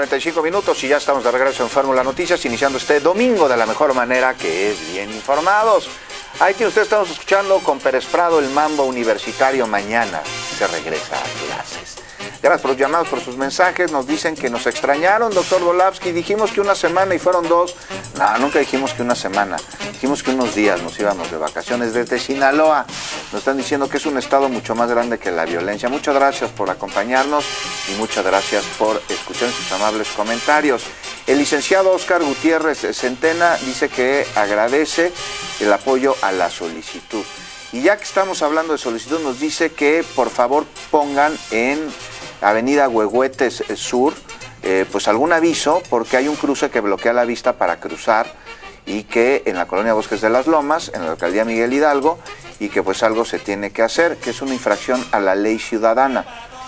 9:45 y ya estamos de regreso en Fórmula Noticias, iniciando este domingo de la mejor manera, que es bien informados. Ahí tiene usted, estamos escuchando con Pérez Prado el Mambo Universitario. Mañana se regresa a clases. Gracias por los llamados, por sus mensajes. Nos dicen que nos extrañaron, doctor Volavsky. Dijimos que una semana y fueron 2. No, nunca dijimos que una semana. Dijimos que unos días nos íbamos de vacaciones desde Sinaloa. Nos están diciendo que es un estado mucho más grande que la violencia. Muchas gracias por acompañarnos y muchas gracias por escuchar sus amables comentarios. El licenciado Oscar Gutiérrez Centena dice que agradece el apoyo a la solicitud. Y ya que estamos hablando de solicitud, nos dice que por favor pongan en Avenida Huehuetes Sur, pues algún aviso, porque hay un cruce que bloquea la vista para cruzar y que en la colonia Bosques de las Lomas, en la alcaldía Miguel Hidalgo, y que pues algo se tiene que hacer, que es una infracción a la ley ciudadana.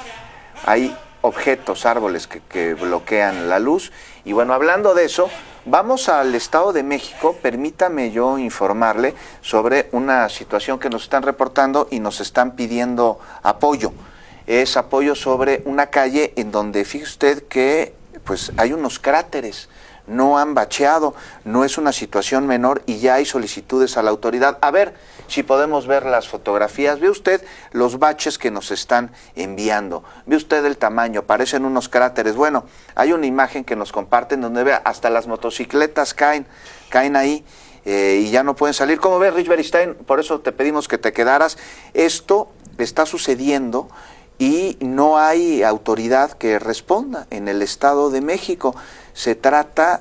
Hay objetos, árboles que bloquean la luz. Y bueno, hablando de eso, vamos al Estado de México. Permítame yo informarle sobre una situación que nos están reportando y nos están pidiendo apoyo. Es apoyo sobre una calle en donde, fíjese usted que pues hay unos cráteres, no han bacheado, no es una situación menor y ya hay solicitudes a la autoridad. A ver si podemos ver las fotografías. Ve usted los baches que nos están enviando, ve usted el tamaño, parecen unos cráteres. Bueno, hay una imagen que nos comparten donde vea, hasta las motocicletas caen ahí. Y ya no pueden salir. ¿Cómo ves, Rich Beristain? Por eso te pedimos que te quedaras. Esto está sucediendo y no hay autoridad que responda en el Estado de México. Se trata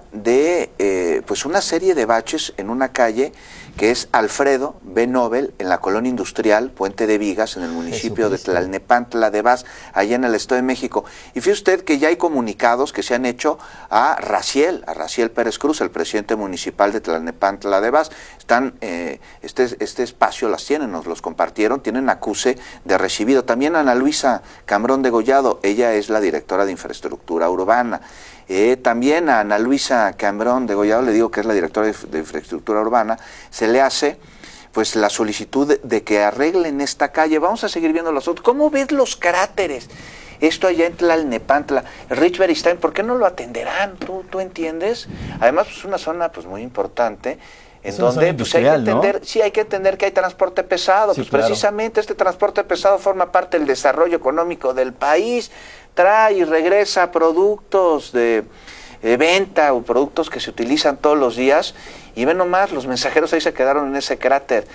de pues una serie de baches en una calle que es Alfredo B. Nobel, en la colonia industrial Puente de Vigas, en el municipio de Tlalnepantla de Vaz, allá en el Estado de México. Y fíjese usted que ya hay comunicados que se han hecho a Raciel Pérez Cruz, el presidente municipal de Tlalnepantla de Vaz. Están, este espacio las tienen, nos los compartieron, tienen acuse de recibido. También Ana Luisa Cambrón Degollado, ella es la directora de infraestructura urbana. También a Ana Luisa Cambrón Degollado, le digo que es la directora de infraestructura urbana, se le hace pues la solicitud de que arreglen esta calle. Vamos a seguir viendo los otros. ¿Cómo ves los cráteres? Esto allá en Tlalnepantla. Rich Beristain, ¿por qué no lo atenderán? ¿Tú entiendes? Además, pues, es una zona pues muy importante en donde pues, hay que entender, ¿no? Sí, hay que entender que hay transporte pesado. Sí, pues claro. Precisamente este transporte pesado forma parte del desarrollo económico del país. Trae y regresa productos de venta o productos que se utilizan todos los días. Y ven nomás, los mensajeros ahí se quedaron en ese cráter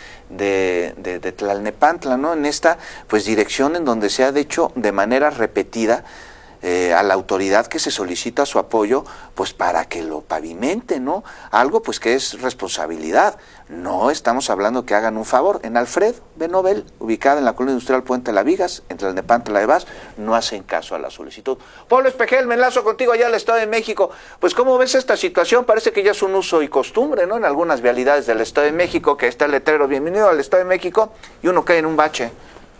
de Tlalnepantla, ¿no? En esta pues dirección en donde se ha hecho de manera repetida a la autoridad que se solicita su apoyo, pues para que lo pavimente, ¿no? Algo pues que es responsabilidad. No estamos hablando que hagan un favor. En Alfredo B. Nobel, ubicada en la colonia industrial Puente de las Vigas, en Tlalnepantla de Vaz, no hacen caso a la solicitud. Pablo Espejel, me enlazo contigo allá al Estado de México. Pues ¿cómo ves esta situación? Parece que ya es un uso y costumbre, ¿no? En algunas vialidades del Estado de México, que está el letrero "Bienvenido al Estado de México", y uno cae en un bache.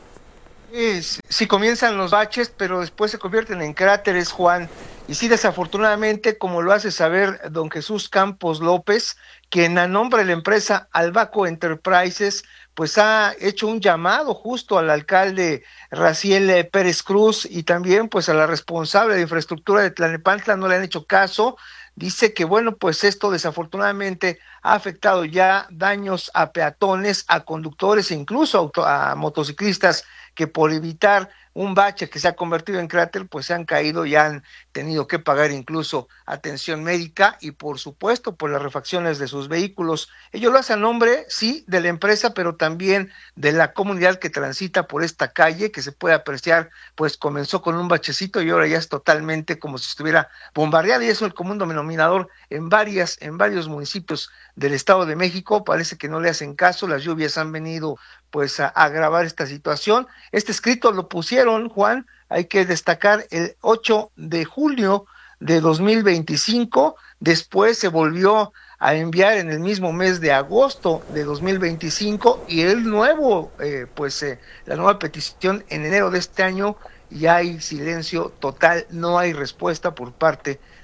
Sí comienzan los baches, pero después se convierten en cráteres, Juan. Y sí, desafortunadamente, como lo hace saber don Jesús Campos López, quien a nombre de la empresa Albaco Enterprises, pues ha hecho un llamado justo al alcalde Raciel Pérez Cruz y también pues a la responsable de infraestructura de Tlalnepantla, no le han hecho caso. Dice que bueno, pues esto desafortunadamente ha afectado ya daños a peatones, a conductores e incluso a motociclistas que por evitar un bache que se ha convertido en cráter, pues se han caído y han tenido que pagar incluso atención médica y por supuesto por las refacciones de sus vehículos. Ellos lo hacen a nombre, sí, de la empresa, pero también de la comunidad que transita por esta calle, que se puede apreciar, pues comenzó con un bachecito y ahora ya es totalmente como si estuviera bombardeada, y eso es el común denominador en varios municipios del Estado de México. Parece que no le hacen caso, las lluvias han venido pues a agravar esta situación. Este escrito lo pusieron, Juan, hay que destacar, el 8 de julio de 2025, después se volvió a enviar en el mismo mes de agosto de 2025 y el nuevo, la nueva petición en enero de este año, y hay silencio total, no hay respuesta por parte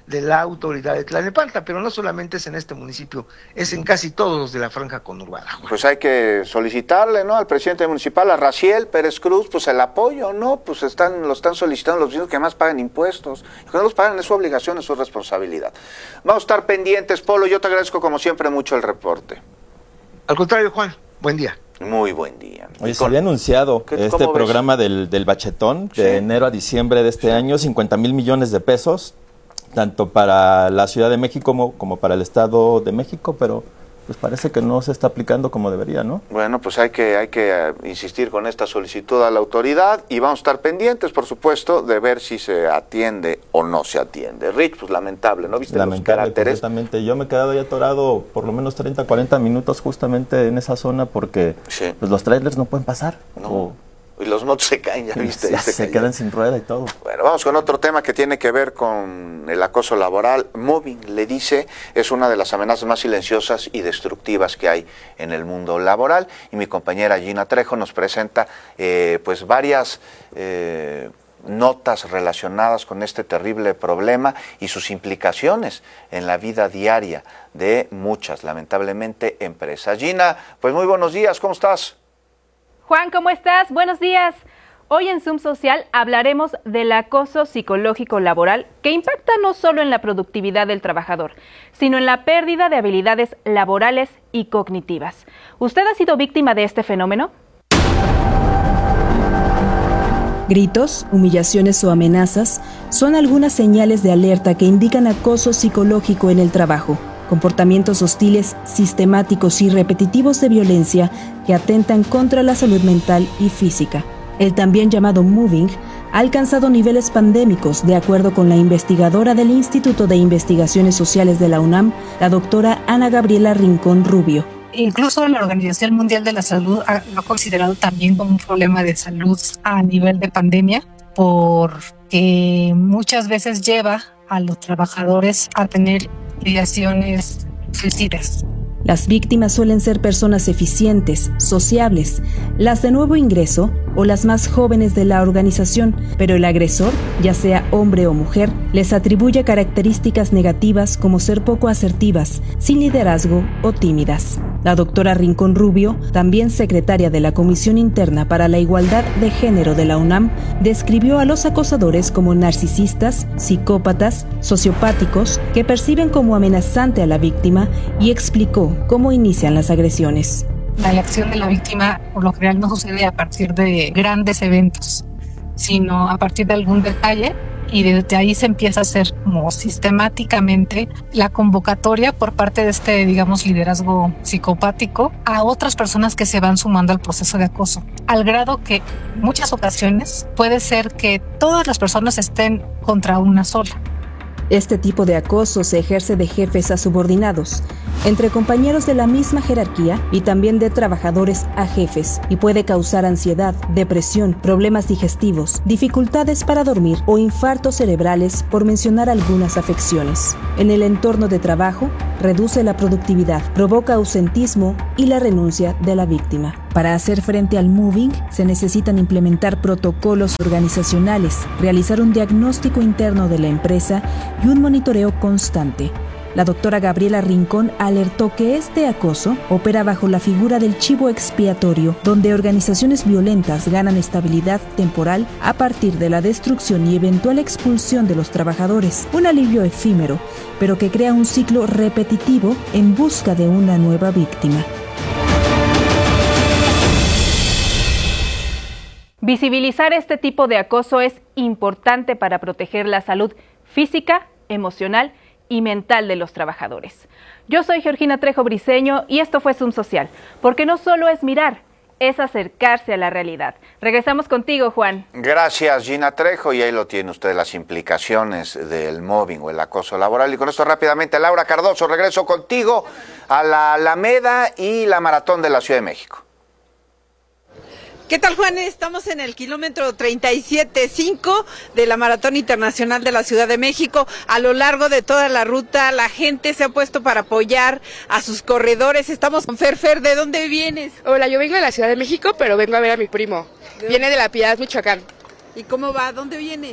de la autoridad de Tlalnepantla, pero no solamente es en este municipio, es en casi todos los de la franja conurbada, Juan. Pues hay que solicitarle, ¿no?, al presidente municipal, a Raciel Pérez Cruz, pues el apoyo, ¿no? Pues lo están solicitando los vecinos que más pagan impuestos. Y que no los pagan es su obligación, es su responsabilidad. Vamos a estar pendientes, Polo. Yo te agradezco como siempre mucho el reporte. Al contrario, Juan, buen día. Muy buen día. Oye, se había anunciado este programa del bachetón de enero a diciembre de este año, 50,000 millones de pesos, tanto para la Ciudad de México como para el Estado de México, pero pues parece que no se está aplicando como debería, ¿no? Bueno, pues hay que insistir con esta solicitud a la autoridad y vamos a estar pendientes, por supuesto, de ver si se atiende o no se atiende. Rich, pues lamentable, ¿no viste los caracteres? Completamente. Yo me he quedado ahí atorado por lo menos 30, 40 minutos justamente en esa zona porque pues los trailers no pueden pasar. No. Y los motos se caen, ya viste. Se quedan sin rueda y todo. Bueno, vamos con otro tema que tiene que ver con el acoso laboral. Mobbing, le dice, es una de las amenazas más silenciosas y destructivas que hay en el mundo laboral. Y mi compañera Gina Trejo nos presenta pues varias notas relacionadas con este terrible problema y sus implicaciones en la vida diaria de muchas, lamentablemente, empresas. Gina, pues muy buenos días, ¿cómo estás? Juan, ¿cómo estás? Buenos días. Hoy en Zoom Social hablaremos del acoso psicológico laboral que impacta no solo en la productividad del trabajador, sino en la pérdida de habilidades laborales y cognitivas. ¿Usted ha sido víctima de este fenómeno? Gritos, humillaciones o amenazas son algunas señales de alerta que indican acoso psicológico en el trabajo. Comportamientos hostiles, sistemáticos y repetitivos de violencia que atentan contra la salud mental y física. El también llamado mobbing ha alcanzado niveles pandémicos, de acuerdo con la investigadora del Instituto de Investigaciones Sociales de la UNAM, la doctora Ana Gabriela Rincón Rubio. Incluso la Organización Mundial de la Salud lo ha considerado también como un problema de salud a nivel de pandemia, porque muchas veces lleva a los trabajadores a tener ideaciones suicidas. Las víctimas suelen ser personas eficientes, sociables, las de nuevo ingreso o las más jóvenes de la organización, pero el agresor, ya sea hombre o mujer, les atribuye características negativas como ser poco asertivas, sin liderazgo o tímidas. La doctora Rincón Rubio, también secretaria de la Comisión Interna para la Igualdad de Género de la UNAM, describió a los acosadores como narcisistas, psicópatas, sociopáticos, que perciben como amenazante a la víctima y explicó cómo inician las agresiones. La reacción de la víctima por lo general no sucede a partir de grandes eventos, sino a partir de algún detalle, y desde ahí se empieza a hacer como sistemáticamente la convocatoria por parte de este, digamos, liderazgo psicopático a otras personas que se van sumando al proceso de acoso, al grado que en muchas ocasiones puede ser que todas las personas estén contra una sola. Este tipo de acoso se ejerce de jefes a subordinados, entre compañeros de la misma jerarquía y también de trabajadores a jefes, y puede causar ansiedad, depresión, problemas digestivos, dificultades para dormir o infartos cerebrales, por mencionar algunas afecciones. En el entorno de trabajo, reduce la productividad, provoca ausentismo y la renuncia de la víctima. Para hacer frente al mobbing, se necesitan implementar protocolos organizacionales, realizar un diagnóstico interno de la empresa y un monitoreo constante. La doctora Gabriela Rincón alertó que este acoso opera bajo la figura del chivo expiatorio, donde organizaciones violentas ganan estabilidad temporal a partir de la destrucción y eventual expulsión de los trabajadores, un alivio efímero, pero que crea un ciclo repetitivo en busca de una nueva víctima. Visibilizar este tipo de acoso es importante para proteger la salud física, emocional y mental de los trabajadores. Yo soy Georgina Trejo Briceño y esto fue Zoom Social, porque no solo es mirar, es acercarse a la realidad. Regresamos contigo, Juan. Gracias, Gina Trejo, y ahí lo tiene usted, las implicaciones del mobbing o el acoso laboral. Y con esto rápidamente, Laura Cardoso, regreso contigo a la Alameda y la Maratón de la Ciudad de México. ¿Qué tal, Juan? Estamos en el kilómetro 37.5 de la Maratón Internacional de la Ciudad de México. A lo largo de toda la ruta, la gente se ha puesto para apoyar a sus corredores. Estamos con Fer. ¿De dónde vienes? Hola, yo vengo de la Ciudad de México, pero vengo a ver a mi primo. Viene de La Piedad, Michoacán. ¿Y cómo va? ¿Dónde viene?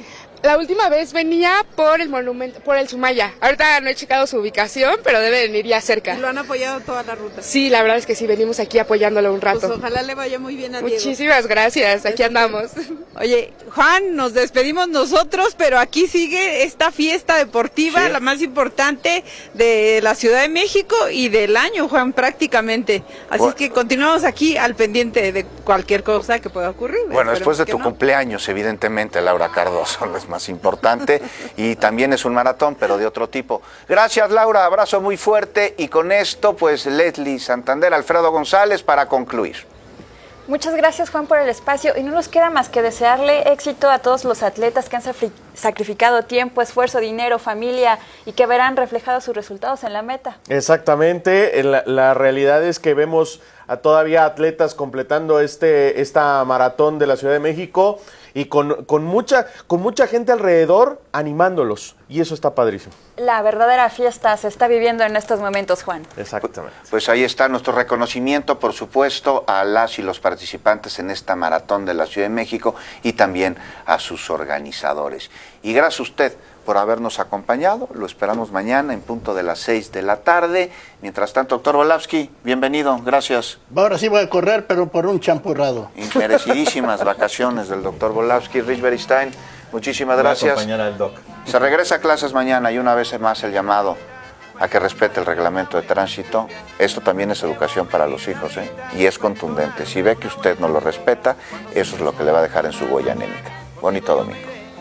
La última vez venía por el monumento, por el Sumaya. Ahorita no he checado su ubicación, pero debe venir ya cerca. ¿Lo han apoyado toda la ruta? Sí, la verdad es que sí, venimos aquí apoyándolo un rato. Pues ojalá le vaya muy bien a Diego. Muchísimas gracias, aquí andamos. Oye, Juan, nos despedimos nosotros, pero aquí sigue esta fiesta deportiva, la más importante de la Ciudad de México y del año, Juan, prácticamente. Así es que continuamos aquí al pendiente de cualquier cosa que pueda ocurrir. Bueno, después de tu cumpleaños, evidentemente, Laura Cardoso no es más importante y también es un maratón, pero de otro tipo. Gracias, Laura, abrazo muy fuerte y con esto, pues, Leslie Santander, Alfredo González, para concluir. Muchas gracias, Juan, por el espacio y no nos queda más que desearle éxito a todos los atletas que han sacrificado tiempo, esfuerzo, dinero, familia y que verán reflejados sus resultados en la meta. Exactamente, la realidad es que vemos a todavía atletas completando esta maratón de la Ciudad de México y con mucha gente alrededor animándolos, y eso está padrísimo. La verdadera fiesta se está viviendo en estos momentos, Juan. Exactamente. Pues ahí está nuestro reconocimiento, por supuesto, a las y los participantes en esta maratón de la Ciudad de México y también a sus organizadores. Y gracias a usted por habernos acompañado. Lo esperamos mañana en punto de las 6 de la tarde. Mientras tanto, doctor Volavsky, bienvenido, gracias. Ahora sí voy a correr, pero por un champurrado. Merecidísimas vacaciones del doctor Volavsky. Rich Beristain, muchísimas gracias. Voy a acompañar al doc. Se regresa a clases mañana y una vez más el llamado a que respete el reglamento de tránsito. Esto también es educación para los hijos, y es contundente. Si ve que usted no lo respeta, eso es lo que le va a dejar en su huella anémica. Bonito domingo.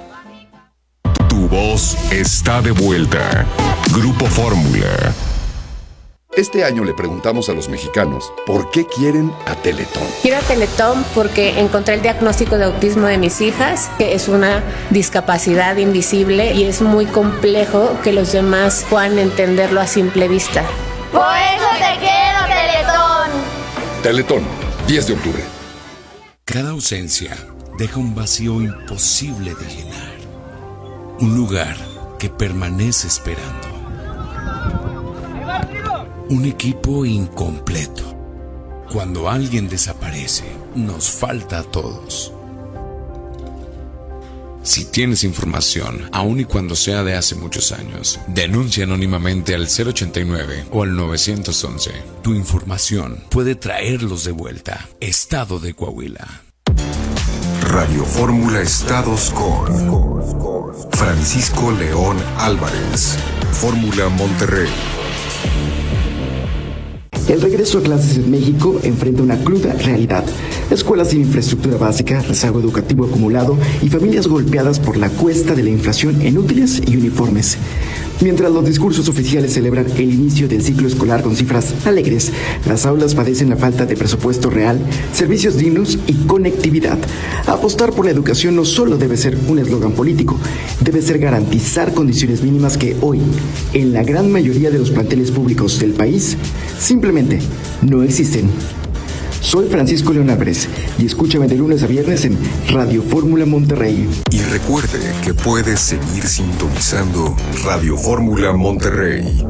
Tu voz está de vuelta. Grupo Fórmula. Este año le preguntamos a los mexicanos por qué quieren a Teletón. Quiero a Teletón porque encontré el diagnóstico de autismo de mis hijas, que es una discapacidad invisible y es muy complejo que los demás puedan entenderlo a simple vista. Por eso te quiero, Teletón. Teletón, 10 de octubre. Cada ausencia deja un vacío imposible de llenar. Un lugar que permanece esperando. Un equipo incompleto. Cuando alguien desaparece, nos falta a todos. Si tienes información, aun y cuando sea de hace muchos años, denuncia anónimamente al 089 o al 911. Tu información puede traerlos de vuelta. Estado de Coahuila. Radio Fórmula Estados con Francisco León Álvarez. Fórmula Monterrey. El regreso a clases en México enfrenta una cruda realidad. Escuelas sin infraestructura básica, rezago educativo acumulado y familias golpeadas por la cuesta de la inflación en útiles y uniformes. Mientras los discursos oficiales celebran el inicio del ciclo escolar con cifras alegres, las aulas padecen la falta de presupuesto real, servicios dignos y conectividad. Apostar por la educación no solo debe ser un eslogan político, debe ser garantizar condiciones mínimas que hoy, en la gran mayoría de los planteles públicos del país, simplemente no existen. Soy Francisco León Álvarez y escúchame de lunes a viernes en Radio Fórmula Monterrey. Y recuerde que puedes seguir sintonizando Radio Fórmula Monterrey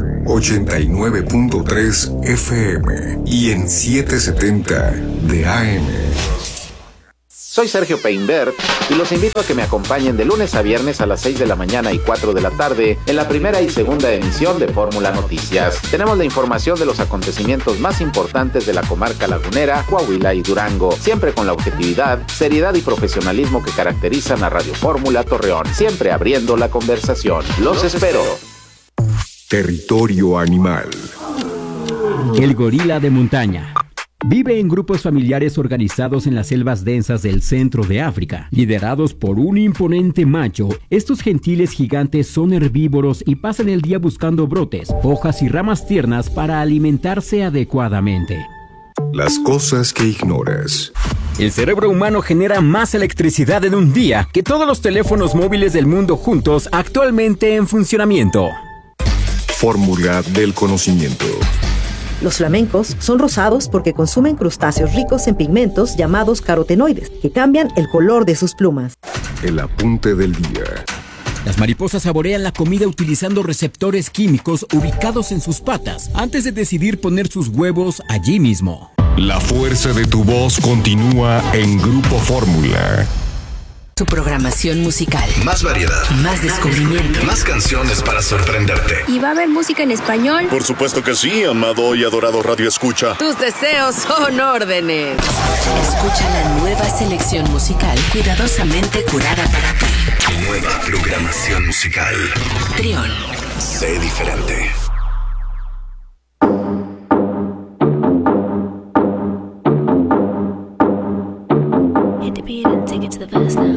89.3 FM y en 770 de AM. Soy Sergio Peinbert y los invito a que me acompañen de lunes a viernes a las 6 de la mañana y 4 de la tarde en la primera y segunda emisión de Fórmula Noticias. Tenemos la información de los acontecimientos más importantes de la comarca lagunera, Coahuila y Durango, siempre con la objetividad, seriedad y profesionalismo que caracterizan a Radio Fórmula Torreón, siempre abriendo la conversación. Los espero. Territorio animal. El gorila de montaña. Vive en grupos familiares organizados en las selvas densas del centro de África, liderados por un imponente macho. Estos gentiles gigantes son herbívoros y pasan el día buscando brotes, hojas y ramas tiernas para alimentarse adecuadamente. Las cosas que ignoras. El cerebro humano genera más electricidad en un día que todos los teléfonos móviles del mundo juntos actualmente en funcionamiento. Fórmula del conocimiento. Los flamencos son rosados porque consumen crustáceos ricos en pigmentos llamados carotenoides, que cambian el color de sus plumas. El apunte del día. Las mariposas saborean la comida utilizando receptores químicos ubicados en sus patas antes de decidir poner sus huevos allí mismo. La fuerza de tu voz continúa en Grupo Fórmula. tu programación musical. Más variedad. Más descubrimiento. Más canciones para sorprenderte. ¿Y va a haber música en español? Por supuesto que sí, amado y adorado Radio Escucha. Tus deseos son órdenes. Escucha la nueva selección musical cuidadosamente curada para ti. Nueva programación musical. Trión. Sé diferente. Hit the beat and take it to the verse now.